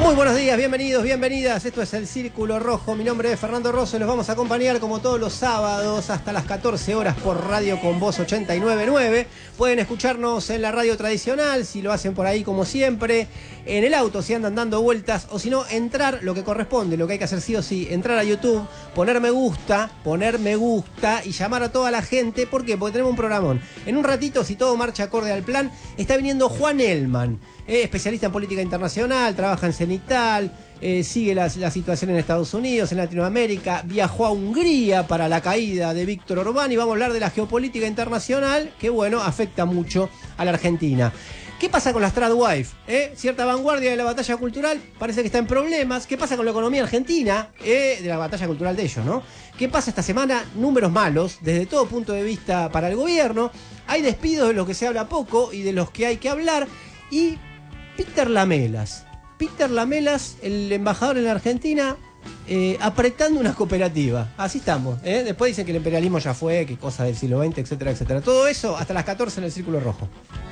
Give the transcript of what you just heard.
Muy buenos días, bienvenidos, bienvenidas. Esto es El Círculo Rojo. Mi nombre es Fernando Rosso y los vamos a acompañar como todos los sábados hasta las 14 horas por Radio Con Voz 89.9. Pueden escucharnos en la radio tradicional, si lo hacen por ahí como siempre, en el auto si andan dando vueltas, o si no, entrar lo que corresponde, lo que hay que hacer sí o sí, entrar a YouTube, poner me gusta y llamar a toda la gente. ¿Por qué? Porque tenemos un programón. En un ratito, si todo marcha acorde al plan, está viniendo Juan Elman, especialista en política internacional, trabaja en Cenital, sigue la situación en Estados Unidos, en Latinoamérica, viajó a Hungría para la caída de Víctor Orbán y vamos a hablar de la geopolítica internacional que, bueno, afecta mucho a la Argentina. ¿Qué pasa con la Stradwife? Cierta vanguardia de la batalla cultural parece que está en problemas. ¿Qué pasa con la economía argentina? De la batalla cultural de ellos, ¿no? ¿Qué pasa esta semana? Números malos, desde todo punto de vista para el gobierno. Hay despidos de los que se habla poco y de los que hay que hablar. Y Peter Lamelas, el embajador en la Argentina, apretando una cooperativa. Así estamos. Después dicen que el imperialismo ya fue, que cosa del siglo XX, etcétera, etcétera. Todo eso hasta las 14 en El Círculo Rojo.